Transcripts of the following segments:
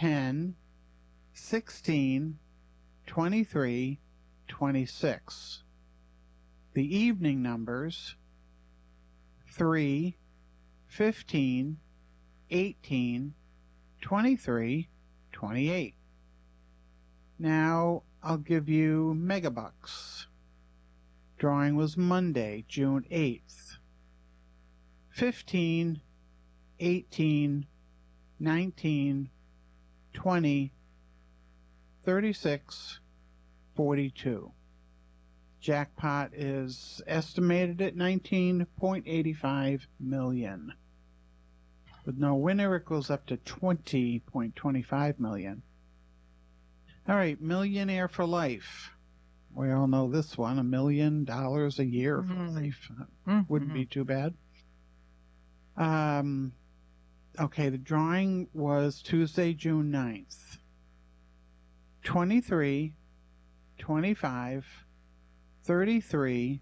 10, 16, 23, 26. The evening numbers: 3, 15, 18, 23, 28. Now I'll give you megabucks. Drawing was Monday, June 8th. 15, 18, 19, 20, 36, 42. Jackpot is estimated at $19.85 million. With no winner, it goes up to $20.25 million. All right, Millionaire for Life. We all know this one, $1 million a year for life. Wouldn't be too bad. Okay, the drawing was Tuesday, June 9th. 23, 25, 33,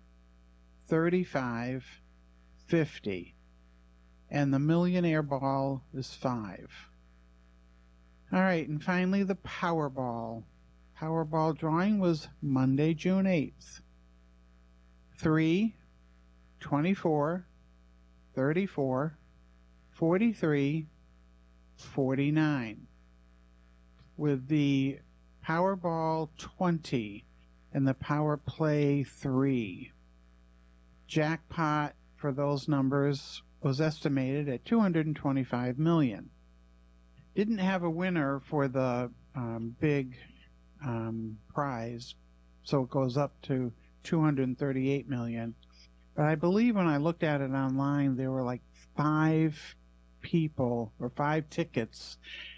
35, 50. And the millionaire ball is 5. All right, and finally the Powerball. Powerball drawing was Monday, June 8th. 3, 24, 34, 43, 49. With the Powerball 20 and the Power Play 3. Jackpot for those numbers was estimated at $225 million. Didn't have a winner for the big prize, so it goes up to $238 million. But I believe when I looked at it online, there were like 5 people or 5 tickets.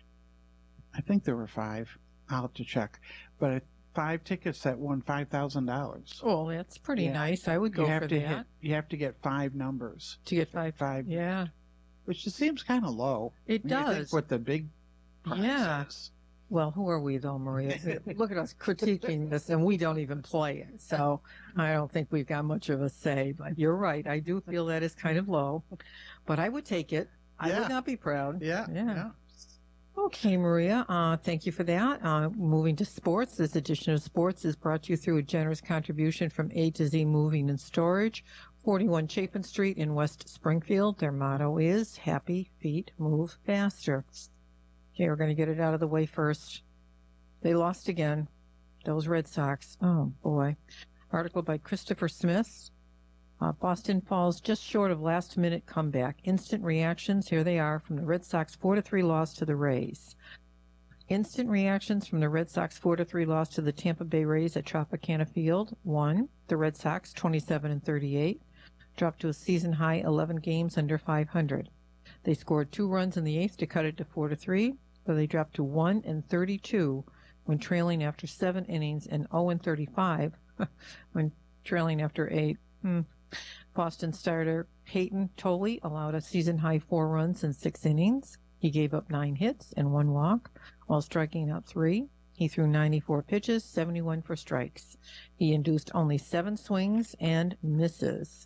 I think there were 5. I'll have to check. But 5 tickets that won $5,000. Oh, that's pretty nice. I would go for that. You have to get 5 numbers. To get 5. Yeah. Which just seems kind of low. It does. You think what the big prize is. Well, who are we though, Maria? Look at us critiquing this, and we don't even play it. So I don't think we've got much of a say. But you're right. I do feel that is kind of low. But I would take it. I would not be proud. Yeah. Okay, Maria, thank you for that. Moving to sports, this edition of sports is brought to you through a generous contribution from A to Z Moving and Storage, 41 Chapin Street in West Springfield. Their motto is Happy Feet Move Faster. Okay, we're going to get it out of the way first. They lost again. Those Red Sox. Oh, boy. Article by Christopher Smith. Boston falls just short of last-minute comeback. Instant reactions, here they are, from the Red Sox 4-3 loss to the Rays. Instant reactions from the Red Sox 4-3 loss to the Tampa Bay Rays at Tropicana Field. 1. The Red Sox, 27-38, dropped to a season-high 11 games under 500. They scored 2 runs in the 8th to cut it to 4-3, but they dropped to 1-32 when trailing after 7 innings and 0-35 when trailing after 8. Boston starter Peyton Tolley allowed a season-high 4 runs in 6 innings. He gave up 9 hits and 1 walk while striking out 3. He threw 94 pitches, 71 for strikes. He induced only 7 swings and misses.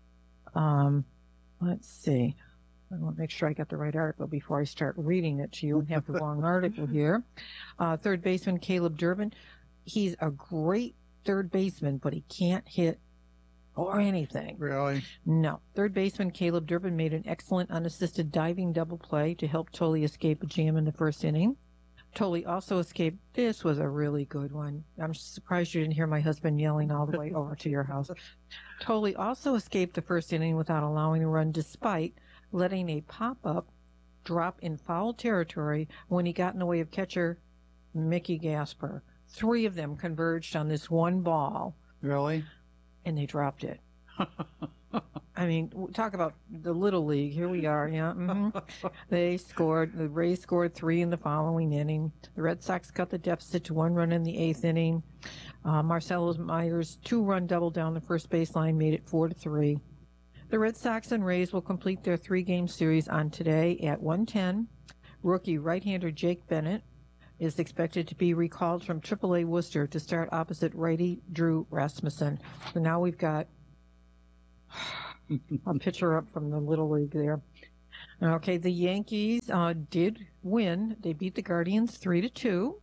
Let's see. I want to make sure I got the right article before I start reading it to you and have the wrong article here. Third baseman Caleb Durbin. He's a great third baseman, but he can't hit or anything. Really? No. Third baseman Caleb Durbin made an excellent unassisted diving double play to help Tolley escape a jam in the first inning. Tolley also escaped. This was a really good one. I'm surprised you didn't hear my husband yelling all the way over to your house. Tolley also escaped the first inning without allowing a run, despite letting a pop-up drop in foul territory when he got in the way of catcher Mickey Gasper. 3 of them converged on this one ball. Really? And they dropped it. I mean, talk about the Little League. Here we are. Yeah. They scored. The Rays scored 3 in the following inning. The Red Sox cut the deficit to 1 run in the 8th inning. Marcelo Myers' 2-run double down the first baseline made it 4-3. The Red Sox and Rays will complete their 3-game series on today at 1:10. Rookie right-hander Jake Bennett is expected to be recalled from AAA Worcester to start opposite righty Drew Rasmussen. So now we've got a pitcher up from the Little League there. Okay, the Yankees did win. They beat the Guardians 3-2.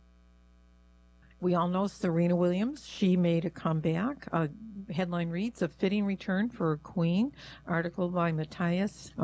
We all know Serena Williams. She made a comeback. Headline reads, "A fitting return for a queen." Article by Matthias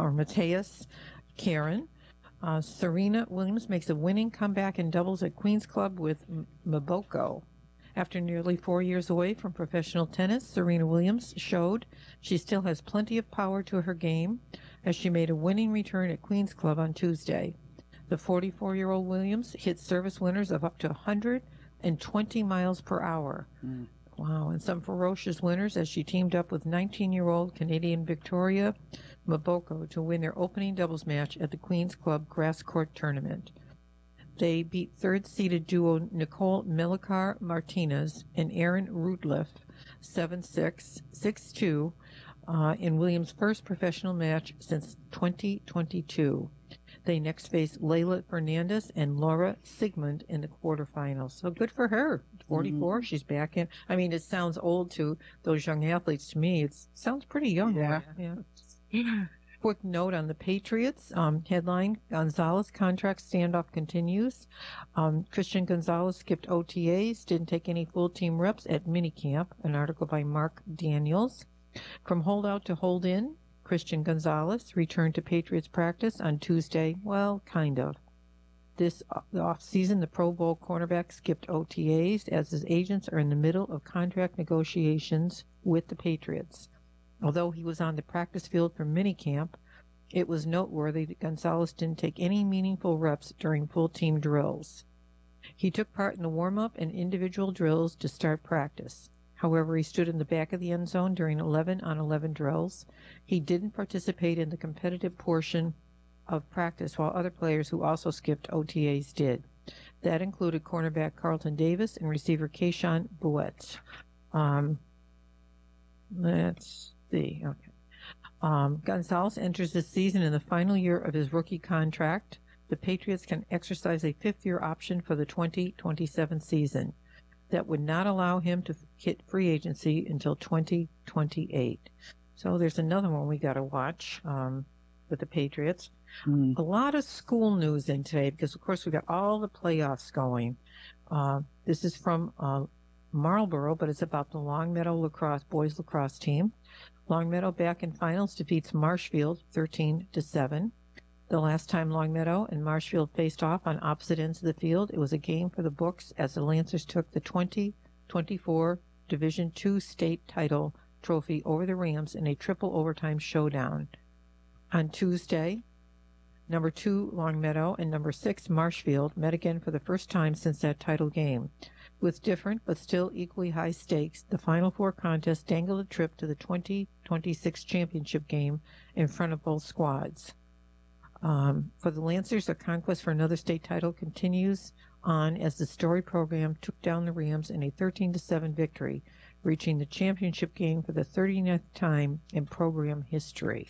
Karen. Serena Williams makes a winning comeback in doubles at Queen's Club with Mboko. After nearly 4 years away from professional tennis, Serena Williams showed she still has plenty of power to her game as she made a winning return at Queen's Club on Tuesday. The 44-year-old Williams hit service winners of up to 120 miles per hour. Wow, and some ferocious winners as she teamed up with 19-year-old Canadian Victoria Mboko to win their opening doubles match at the Queen's Club Grass Court Tournament. They beat third-seeded duo Nicole Melichar Martinez and Aaron Rutliff 7-6, 6-2 in Williams' first professional match since 2022. They next face Leylah Fernandez and Laura Sigmund in the quarterfinals. So good for her. 44, she's back in. I mean, it sounds old to those young athletes. To me, it sounds pretty young. Yeah. Quick note on the Patriots. Headline, Gonzalez contract standoff continues. Christian Gonzalez skipped OTAs, didn't take any full team reps at minicamp. An article by Mark Daniels. From holdout to hold in, Christian Gonzalez returned to Patriots practice on Tuesday. Well, kind of. This offseason, the Pro Bowl cornerback skipped OTAs as his agents are in the middle of contract negotiations with the Patriots. Although he was on the practice field for minicamp, it was noteworthy that Gonzalez didn't take any meaningful reps during full-team drills. He took part in the warm-up and individual drills to start practice. However, he stood in the back of the end zone during 11-on-11 drills. He didn't participate in the competitive portion of practice, while other players who also skipped OTAs did. That included cornerback Carlton Davis and receiver Keyshawn Buett. Let's see. Okay. Gonzalez enters this season in the final year of his rookie contract. The Patriots can exercise a fifth-year option for the 2027 season. That would not allow him to hit free agency until 2028. So there's another one we got to watch with the Patriots. A lot of school news in today because, of course, we got all the playoffs going. This is from Marlboro, but it's about the Longmeadow boys lacrosse team. Longmeadow back in finals defeats Marshfield 13-7. The last time Longmeadow and Marshfield faced off on opposite ends of the field, it was a game for the books as the Lancers took the 2024 Division II state title trophy over the Rams in a triple overtime showdown. On Tuesday, number 2 Longmeadow and number 6 Marshfield met again for the first time since that title game. With different but still equally high stakes, the Final Four contest dangled a trip to the 2026 championship game in front of both squads. For the Lancers, their conquest for another state title continues on as the Story program took down the Rams in a 13-7 victory, reaching the championship game for the 39th time in program history.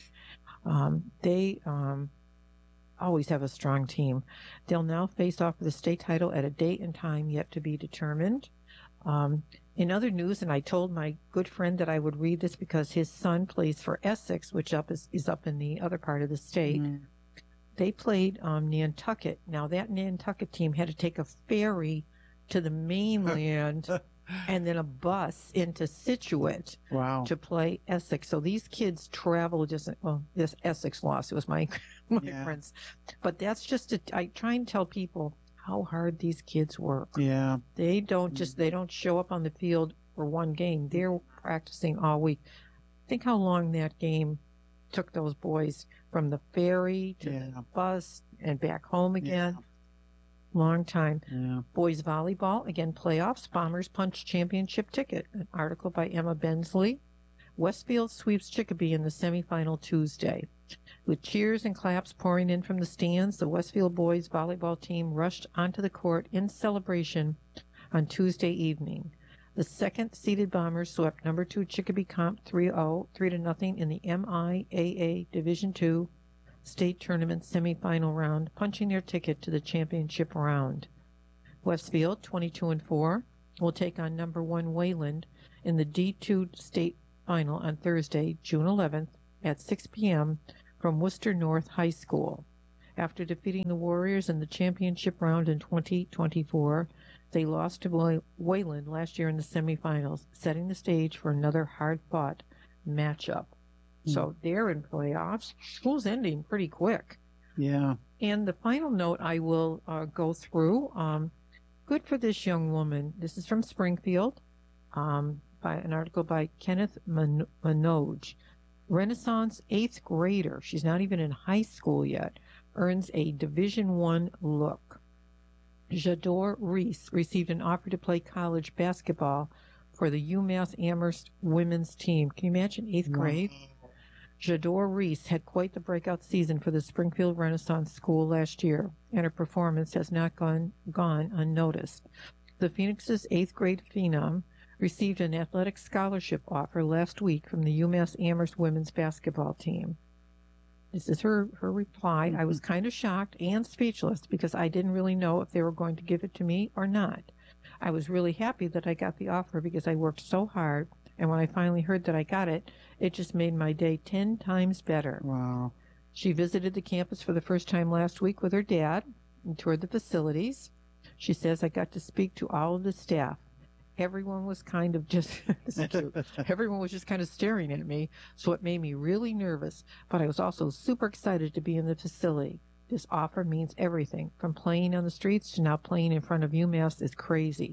They always have a strong team. They'll now face off for the state title at a date and time yet to be determined. In other news, and I told my good friend that I would read this because his son plays for Essex, which is up in the other part of the state. They played Nantucket. Now, that Nantucket team had to take a ferry to the mainland and then a bus into Scituate to play Essex. So these kids travel this Essex lost. It was my friends. But that's just, I try and tell people how hard these kids work. Yeah. They don't they don't show up on the field for one game. They're practicing all week. Think how long that game took those boys from the ferry to the bus and back home again. Long time. Boys volleyball, again, playoffs. Bombers punch championship ticket. An article by Emma Bensley. Westfield sweeps Chicopee in the semifinal Tuesday. With cheers and claps pouring in from the stands, the Westfield boys volleyball team rushed onto the court in celebration on Tuesday evening. The second-seeded Bombers swept number 2 Chicopee Comp 3-0 in the MIAA Division II state tournament semifinal round, punching their ticket to the championship round. Westfield, 22-4, will take on number 1 Wayland in the D2 state final on Thursday, June 11th at 6 p.m. from Worcester North High School. After defeating the Warriors in the championship round in 2024, they lost to Wayland last year in the semifinals, setting the stage for another hard-fought matchup. So they're in playoffs. School's ending pretty quick. Yeah. And the final note I will go through, good for this young woman. This is from Springfield, by an article by Kenneth Minogue. Renaissance 8th grader, she's not even in high school yet, earns a Division I look. Jador Reese received an offer to play college basketball for the UMass Amherst women's team. Can you imagine 8th grade? Jador Reese had quite the breakout season for the Springfield Renaissance School last year, and her performance has not gone unnoticed. The Phoenix's 8th grade phenom received an athletic scholarship offer last week from the UMass Amherst women's basketball team. This is her reply. I was kind of shocked and speechless because I didn't really know if they were going to give it to me or not. I was really happy that I got the offer because I worked so hard, and when I finally heard that I got it, it just made my day 10 times better. Wow. She visited the campus for the first time last week with her dad and toured the facilities. She says, I got to speak to all of the staff. Everyone was kind of just, everyone was just kind of staring at me, so it made me really nervous, but I was also super excited to be in the facility. This offer means everything, from playing on the streets to now playing in front of UMass is crazy.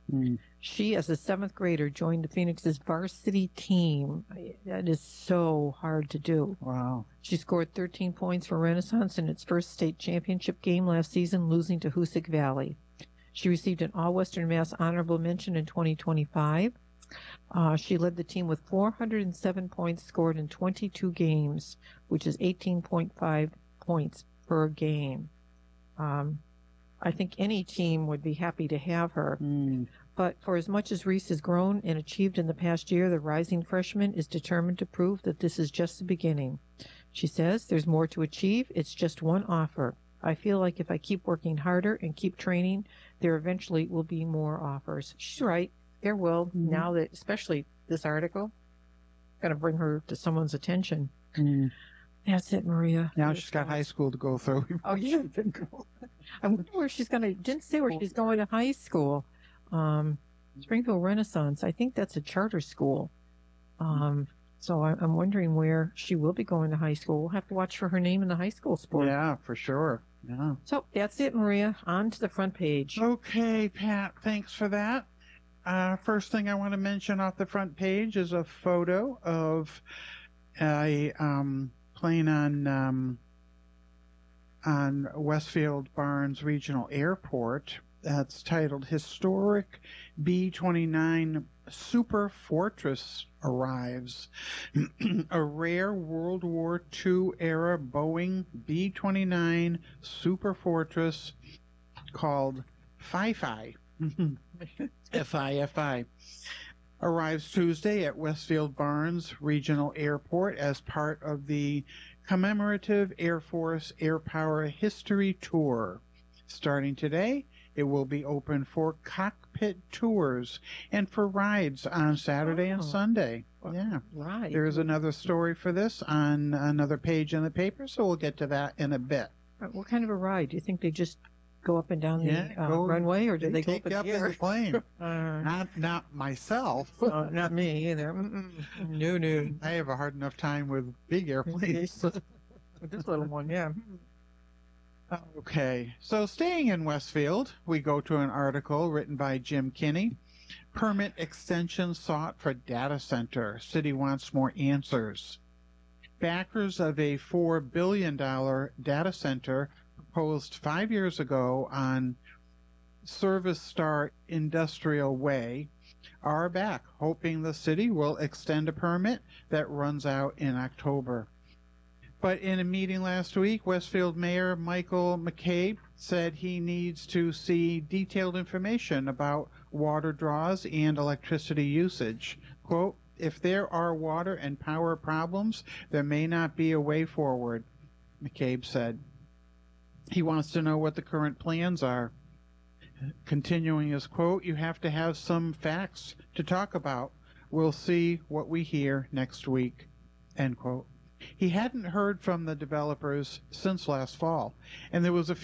She, as a 7th grader, joined the Phoenix's varsity team. That is so hard to do. Wow. She scored 13 points for Renaissance in its first state championship game last season, losing to Hoosick Valley. She received an All-Western Mass honorable mention in 2025. She led the team with 407 points scored in 22 games, which is 18.5 points per game. I think any team would be happy to have her. But for as much as Reese has grown and achieved in the past year, the rising freshman is determined to prove that this is just the beginning. She says, there's more to achieve. It's just one offer. I feel like if I keep working harder and keep training, there eventually will be more offers. She's right. There will. Now that, especially this article, going to bring her to someone's attention. That's it, Maria. Now she's got high school to go through. Oh, yeah. I wonder where she's going to, didn't say where she's going to high school. Springfield Renaissance, I think that's a charter school. So I'm wondering where she will be going to high school. We'll have to watch for her name in the high school sport. Yeah, for sure. Yeah. So that's it, Maria. On to the front page. Okay, Pat, thanks for that. First thing I want to mention off the front page is a photo of a plane on Westfield Barnes Regional Airport. That's titled Historic B-29 Super Fortress Arrives. A rare World War II era Boeing B-29 Super Fortress called Fi-Fi. F-I-F-I. Arrives Tuesday at Westfield Barnes Regional Airport as part of the commemorative Air Force Air Power History Tour. Starting today, it will be open for cockpit tours and for rides on Saturday and Sunday. Yeah. Right. There is another story for this on another page in the paper, so we'll get to that in a bit. What kind of a ride? Do you think they just go up and down the runway, or do they go up in the air? The plane. Not myself. Not me either. No. I have a hard enough time with big airplanes. With this little one, yeah. Okay, so staying in Westfield, we go to an article written by Jim Kinney. Permit extension sought for data center. City wants more answers. Backers of a $4 billion data center proposed 5 years ago on Service Star Industrial Way are back, hoping the city will extend a permit that runs out in October. But in a meeting last week, Westfield Mayor Michael McCabe said he needs to see detailed information about water draws and electricity usage. Quote, if there are water and power problems, there may not be a way forward, McCabe said. He wants to know what the current plans are. Continuing his quote, you have to have some facts to talk about. We'll see what we hear next week, end quote. He hadn't heard from the developers since last fall, and there was a